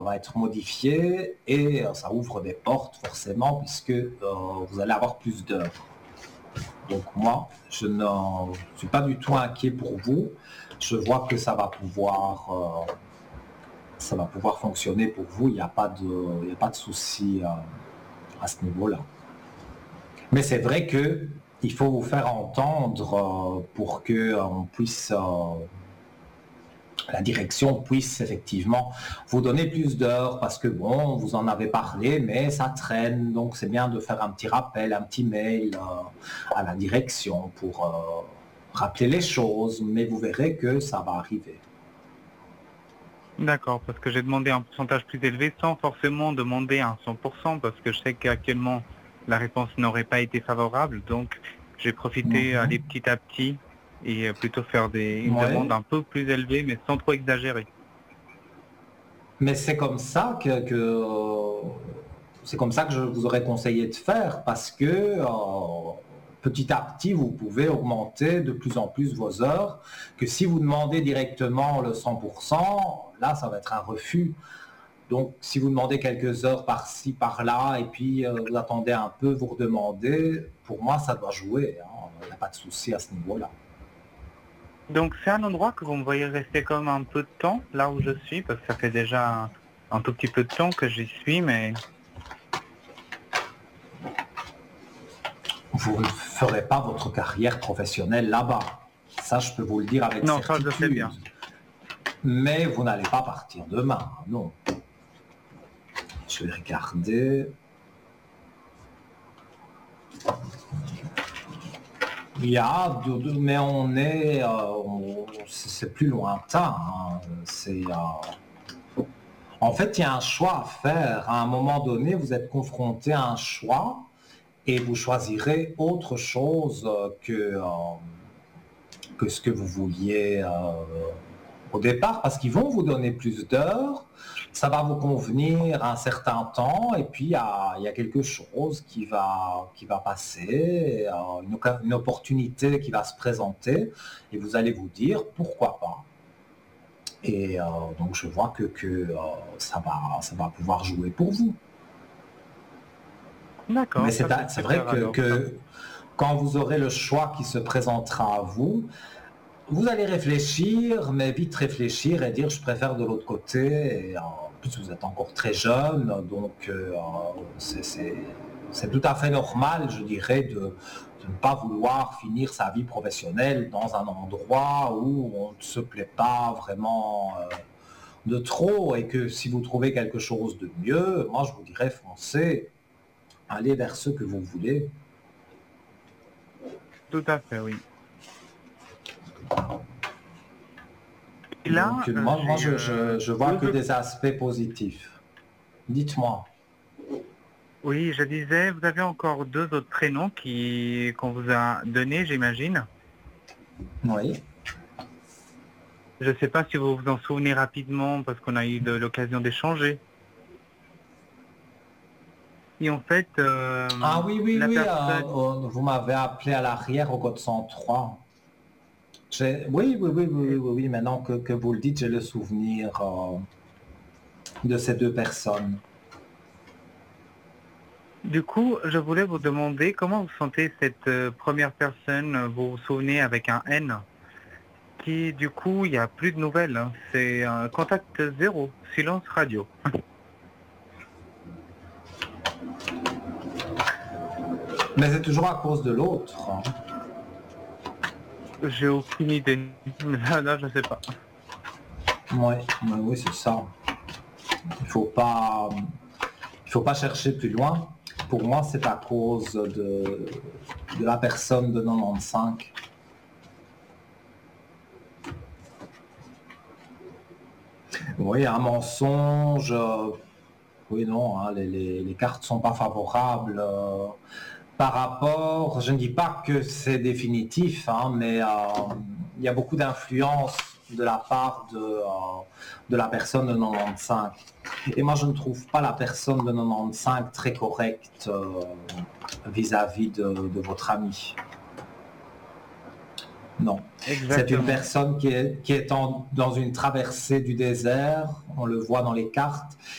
va être modifié et ça ouvre des portes forcément puisque vous allez avoir plus d'heures. Donc moi, je ne suis pas du tout inquiet pour vous. Je vois que ça va pouvoir fonctionner pour vous. Il n'y a pas de souci à ce niveau-là. Mais c'est vrai que il faut vous faire entendre pour que on puisse la direction puisse effectivement vous donner plus d'heures parce que bon, vous en avez parlé, mais ça traîne, donc c'est bien de faire un petit rappel, un petit mail à la direction pour rappeler les choses, mais vous verrez que ça va arriver. D'accord, parce que j'ai demandé un pourcentage plus élevé sans forcément demander un 100%, parce que je sais qu'actuellement la réponse n'aurait pas été favorable, donc j'ai profité aller petit à petit et plutôt faire une demande Oui, un peu plus élevée, mais sans trop exagérer. mais c'est comme ça c'est comme ça que je vous aurais conseillé de faire parce que petit à petit, vous pouvez augmenter de plus en plus vos heures, que si vous demandez directement le 100%, là, ça va être un refus. Donc, si vous demandez quelques heures par-ci, par-là, et puis vous attendez un peu, vous redemandez, pour moi, ça doit jouer. Hein. Il n'y a pas de souci à ce niveau-là. Donc c'est un endroit que vous me voyez rester comme un peu de temps, là où je suis, parce que ça fait déjà un tout petit peu de temps que j'y suis, mais Vous ne ferez pas votre carrière professionnelle là-bas. Ça, je peux vous le dire avec non, ça je le sais certitude. bien. Mais vous n'allez pas partir demain, non. Je vais regarder. Il y a, mais c'est plus lointain. Hein. En fait, il y a un choix à faire. À un moment donné, vous êtes confronté à un choix et vous choisirez autre chose que ce que vous vouliez au départ, parce qu'ils vont vous donner plus d'heures, ça va vous convenir un certain temps, et puis il y a quelque chose qui va passer, une opportunité qui va se présenter, et vous allez vous dire pourquoi pas. Et donc je vois que ça va pouvoir jouer pour vous. Mais D'accord, ça c'est c'est vrai super alors. que quand vous aurez le choix qui se présentera à vous, vous allez réfléchir, mais vite réfléchir et dire je préfère de l'autre côté. Et en plus, vous êtes encore très jeune, donc c'est tout à fait normal, je dirais, de ne pas vouloir finir sa vie professionnelle dans un endroit où on ne se plaît pas vraiment de trop et que si vous trouvez quelque chose de mieux, moi je vous dirais foncez, allez vers ce que vous voulez. Tout à fait, oui. Et Donc là, moi j'ai je vois deux que autres. des aspects positifs. Dites-moi. Oui, je disais, vous avez encore deux autres prénoms qu'on vous a donnés, j'imagine. Oui. Je ne sais pas si vous vous en souvenez rapidement parce qu'on a eu l'occasion d'échanger. Et en fait, Ah oui, oui, la oui, personne, vous m'avez appelé à l'arrière au code 103. Oui, oui, oui, oui, oui, oui, oui, maintenant que vous le dites, j'ai le souvenir de ces deux personnes. du coup, je voulais vous demander comment vous sentez cette première personne, vous vous souvenez avec un N, qui du coup, il n'y a plus de nouvelles, hein. C'est un contact zéro, silence radio. Mais c'est toujours à cause de l'autre. Hein. J'ai aucune idée. Là, je ne sais pas. Oui, oui, oui, c'est ça. Il faut pas chercher plus loin. Pour moi, c'est à cause de la personne de 95. Oui, un mensonge. Oui, non, hein, les cartes sont pas favorables par rapport. Je ne dis pas que c'est définitif, hein, mais il y a beaucoup d'influence de la part de la personne de 95. Et moi, je ne trouve pas la personne de 95 très correcte vis-à-vis de votre ami. Non. C'est une Exactement. personne qui est dans une traversée du désert, on le voit dans les cartes,